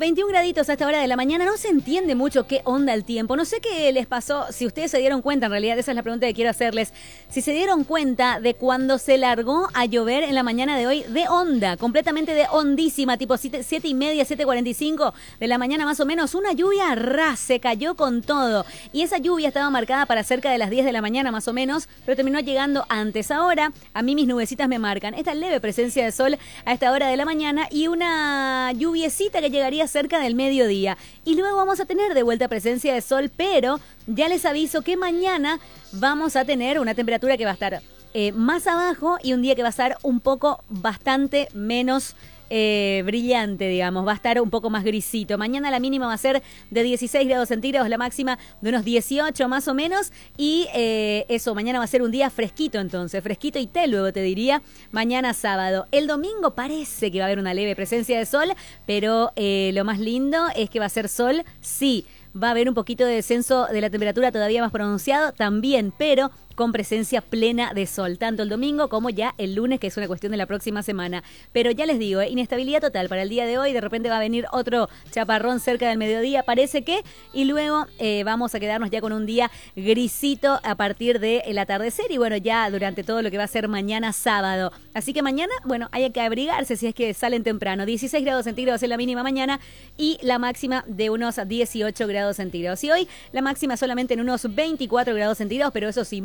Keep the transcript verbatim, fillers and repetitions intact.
veintiún graditos a esta hora de la mañana. No se entiende mucho qué onda el tiempo. No sé qué les pasó, si ustedes se dieron cuenta, en realidad esa es la pregunta que quiero hacerles. Si se dieron cuenta de cuando se largó a llover en la mañana de hoy, de onda, completamente de ondísima, tipo siete, siete y media, siete cuarenta y cinco de la mañana más o menos. Una lluvia ras, se cayó con todo. Y esa lluvia estaba marcada para cerca de las diez de la mañana más o menos, pero terminó llegando antes. Ahora, a mí mis nubecitas me marcan esta leve presencia de sol a esta hora de la mañana y una lluviecita que llegaría cerca del mediodía. Y luego vamos a tener de vuelta presencia de sol, pero ya les aviso que mañana vamos a tener una temperatura que va a estar eh, más abajo y un día que va a estar un poco bastante menos eh, brillante, digamos. Va a estar un poco más grisito. Mañana la mínima va a ser de dieciséis grados centígrados, la máxima de unos dieciocho más o menos. Y eh, eso, mañana va a ser un día fresquito entonces, fresquito y té luego te diría, mañana sábado. El domingo parece que va a haber una leve presencia de sol, pero eh, lo más lindo es que va a ser sol, sí. Va a haber un poquito de descenso de la temperatura todavía más pronunciado también, pero con presencia plena de sol, tanto el domingo como ya el lunes, que es una cuestión de la próxima semana. Pero ya les digo, eh, inestabilidad total para el día de hoy, de repente va a venir otro chaparrón cerca del mediodía, parece que, y luego eh, vamos a quedarnos ya con un día grisito a partir del atardecer y bueno, ya durante todo lo que va a ser mañana sábado. Así que mañana, bueno, hay que abrigarse si es que salen temprano. dieciséis grados centígrados es la mínima mañana y la máxima de unos dieciocho grados centígrados. Y hoy la máxima solamente en unos veinticuatro grados centígrados, pero eso sí,